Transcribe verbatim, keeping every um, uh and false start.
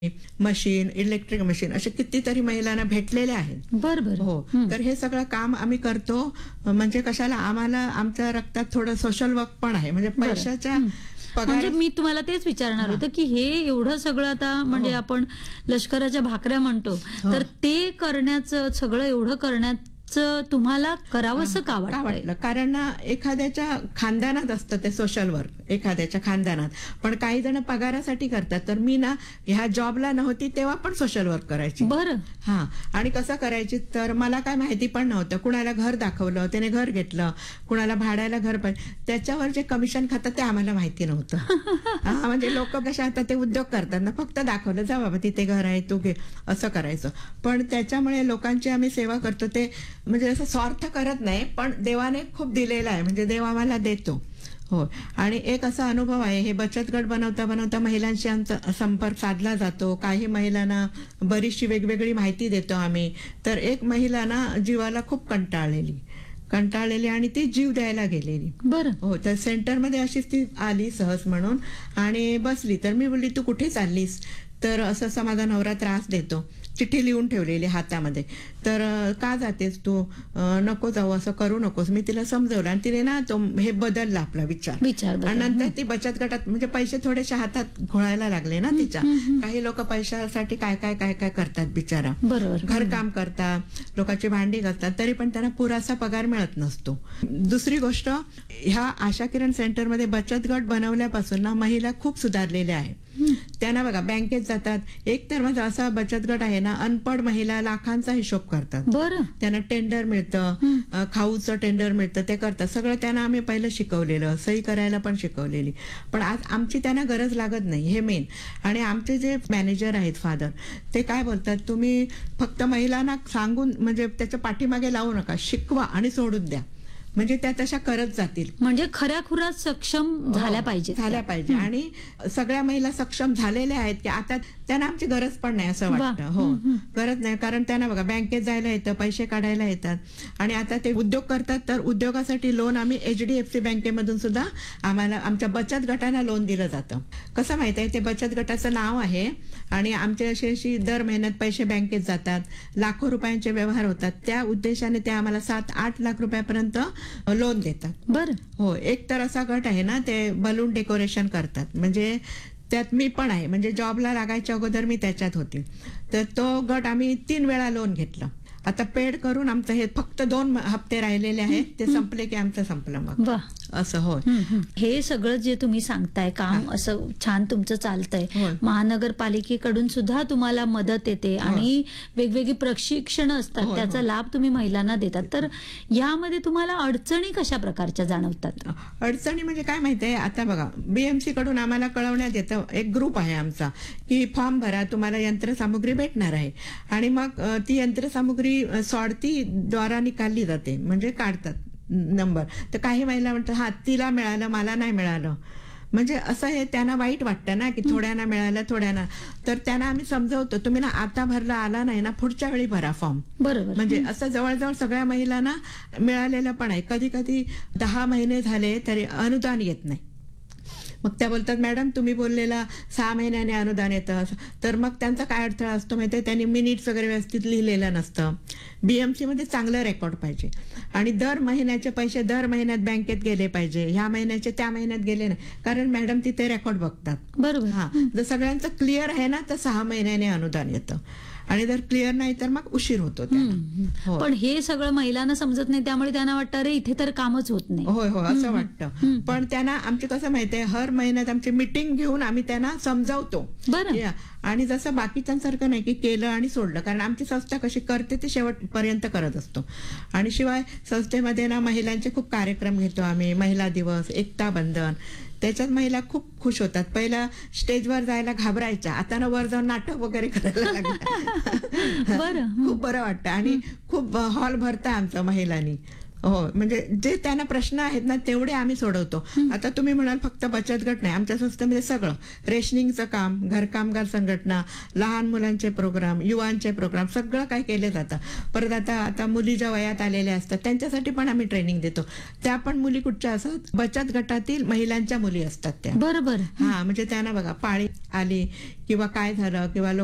Machine, electric machine असे कितीतरी महिलांना भेटलेले आहेत. बरोबर. हो, तर हे सगळं काम आम्ही करतो. म्हणजे कशाला, आम्हाला आमच्या रक्तात थोडं सोशल वर्क पण आहे. म्हणजे बरं. पैशाच्या म्हणजे पगार मी तुम्हाला तेच विचारणार हा. होतं की हे एवढं सगळं आता म्हणजे हो. आपण लष्कराच्या भाकऱ्या म्हणतो हो. तर ते करण्याचं सगळं एवढं करण्याचं तुम्हाला करावंसं का का वाटतंय? वाटलं? कारण ना एखाद्याच्या खानदानात असतं ते सोशल वर्क, एखाद्याच्या खानदानात. पण काही जण पगारासाठी करतात. तर मी ना ह्या जॉबला नव्हती तेव्हा पण सोशल वर्क करायची. बरं. हा, आणि कसं करायची तर मला काय माहिती पण नव्हतं. कुणाला घर दाखवलं, त्याने घर घेतलं, कुणाला भाड्याला घर पाहिजे, त्याच्यावर जे कमिशन खातात ते आम्हाला माहिती नव्हतं. हा, म्हणजे लोक कशा आता ते उद्योग करतात ना, फक्त दाखवलं जा बाबा तिथे घर आहे तू घे, असं करायचं. पण त्याच्यामुळे लोकांची आम्ही सेवा करतो ते म्हणजे असं स्वार्थ करत नाही, पण देवाने खूप दिलेला आहे, म्हणजे देव आम्हाला देतो. हो, आणि एक असा अनुभव आहे, हे बचत गट बनवता बनवता महिलांशी आमचा संपर्क साधला जातो. काही महिलांना बरीचशी वेगवेगळी माहिती देतो आम्ही. तर एक महिला ना जीवाला खूप कंटाळलेली कंटाळलेली आणि ती जीव द्यायला गेलेली. बरं. हो, तर सेंटरमध्ये अशीच ती आली सहज म्हणून आणि बसली. तर मी बोलली तू कुठे चाललीस? तर असं असं माझा नवरा त्रास देतो. चिठ्ठी लिहून ठेवलेली हातामध्ये. तर का जातेस तू? नको जाऊ, असं करू नकोस. मी तिला समजवलं आणि तिने ना तो हे बदलला आपला विचार विचार आणि बदलला. नंतर ती बचत गटात म्हणजे पैसे थोडेसे हातात घोळायला लागले ना तिच्या. काही लोक पैशासाठी काय काय काय काय करतात बिचारा. बरोबर. घरकाम करतात, लोकांची भांडी घालतात, तरी पण त्यांना पुरासा पगार मिळत नसतो. दुसरी गोष्ट, ह्या आशा किरण सेंटरमध्ये बचत गट बनवल्यापासून ना महिला खूप सुधारलेल्या आहेत. त्यांना बघा बँकेत जातात. एक तर माझा असा बचत गट आहे ना, अनपढ महिला लाखांचा हिशोब करतात. बरं. त्यांना टेंडर मिळतं, अ, खाऊचं टेंडर मिळतं, ते करतात. सगळं त्यांना आम्ही पहिलं शिकवलेलं, सही करायला पण शिकवलेली. पण आज आमची त्यांना गरज लागत नाही, हे मेन. आणि आमचे जे मॅनेजर आहेत फादर, ते काय बोलतात, तुम्ही फक्त महिलांना सांगून म्हणजे त्याच्या पाठीमागे लावू नका, शिकवा आणि सोडून द्या, म्हणजे त्या तशा करत जातील. म्हणजे खऱ्याखुरात सक्षम झाल्या पाहिजे. झाल्या पाहिजे. आणि सगळ्या महिला सक्षम झालेल्या आहेत की आता त्यांना आमची गरज पण नाही असं वाटतं. हो, गरज नाही, कारण त्यांना बघा बँकेत जायला येतं, पैसे काढायला येतात. आणि आता ते उद्योग करतात, तर उद्योगासाठी लोन आम्ही एचडीएफसी बँकेमधून सुद्धा आम्हाला आमच्या बचत गटांना लोन दिलं जातं. कसं माहित आहे, ते बचत गटाचं नाव आहे आणि आमचे अशी अशी दर महिन्यात पैसे बँकेत जातात, लाखो रुपयांचे व्यवहार होतात. त्या उद्देशाने ते आम्हाला सात आठ लाख रुपयापर्यंत लोन देतात. बरं. हो, एक तर असा गट आहे ना, ते बलून डेकोरेशन करतात. म्हणजे त्यात मी पण आहे, म्हणजे जॉबला लागायच्या अगोदर मी त्याच्यात होती. तर तो गट आम्ही तीन वेळा लोन घेतलं. आता पेड करून आमचं हे फक्त दोन हप्ते राहिलेले आहेत, ते संपले की आमचं संपलं मग. वा. असं. हो, हे सगळं जे तुम्ही सांगताय काम असं छान तुमचं चालतंय. होय. महानगरपालिकेकडून सुद्धा तुम्हाला मदत येते आणि वेगवेगळी प्रशिक्षण असतात, होय, त्याचा होय. लाभ तुम्ही महिलांना देतात. तर यामध्ये तुम्हाला अडचणी कशा प्रकारच्या जाणवतात? अडचणी म्हणजे काय माहितीये, आता बघा बीएमसी कडून आम्हाला कळवण्यात येतं, एक ग्रुप आहे आमचा, की फॉर्म भरा, तुम्हाला यंत्रसामुग्री भेटणार आहे. आणि मग अ, ती यंत्रसामुग्री सॉडती द्वारा निकालली जाते, म्हणजे काढतात नंबर. तर काही महिला म्हणतात हा तिला मिळालं, मला नाही मिळालं. म्हणजे असं हे त्यांना वाईट वाटतं ना, की थोड्यांना मिळालं थोड्यांना. तर त्यांना आम्ही समजवतो, तुम्ही ना आता भरला आला नाही ना, पुढच्या वेळी भरा फॉर्म. बरोबर. म्हणजे असं जवळजवळ सगळ्या महिलांना मिळालेलं पण आहे. कधी कधी दहा महिने झाले तरी अनुदान येत नाही. मग त्या बोलतात मॅडम तुम्ही बोललेला सहा महिन्याने अनुदान येतं. तर मग त्यांचा काय अडथळा असतो माहितीये, त्यांनी मिनिट्स वगैरे व्यवस्थित लिहिलेलं नसतं. बीएमसी मध्ये चांगलं रेकॉर्ड पाहिजे आणि दर महिन्याचे पैसे दर महिन्यात बँकेत गेले पाहिजे, ह्या महिन्याचे त्या महिन्यात गेले नाही, कारण मॅडम तिथे रेकॉर्ड बघतात. बरोबर. हा, जर सगळ्यांचं क्लिअर आहे ना, तर सहा महिन्याने अनुदान येतं. आणि जर क्लिअर नाही तर मग उशीर होतो त्यांना. हो. पण हे सगळं महिलांना समजत नाही, त्यामुळे त्यांना वाटतं अरे इथे तर कामच होत नाही. होय हो, असं वाटतं. पण त्यांना आमचे कसं माहितीये, हर महिन्यात आमची मीटिंग घेऊन आम्ही त्यांना समजावतो. बरं. या, आणि जसं बाकीच्यांसारखं नाही की केलं आणि सोडलं, कारण आमची संस्था कशी करते ते शेवटपर्यंत करत असतो. आणि शिवाय संस्थेमध्ये ना महिलांचे खूप कार्यक्रम घेतो आम्ही, महिला दिवस, एकता बंधन, त्याच्यात महिला खूप खुश होतात. पहिला स्टेजवर जायला घाबरायच्या, आता ना वर जाऊन नाटक वगैरे करायला लागल्या. बरं. खूप बरं वाटतं आणि खूप हॉल भरतं आमचं महिलांनी. हो, म्हणजे जे त्यांना प्रश्न आहेत ना तेवढे आम्ही सोडवतो. आता तुम्ही म्हणाल फक्त बचत गट नाही, आमच्या संस्थेमध्ये सगळं रेशनिंगचं काम, घरकामगार संघटना, लहान मुलांचे प्रोग्राम, युवांचे प्रोग्राम सगळं काही केले जातं. परत आता आता मुली ज्या वयात आलेल्या असतात त्यांच्यासाठी पण आम्ही ट्रेनिंग देतो. त्या पण मुली कुठच्या असतात, बचत गटातील महिलांच्या मुली असतात त्या. बरोबर. हा, म्हणजे त्यांना बघा पाळी आली किंवा काय झालं किंवा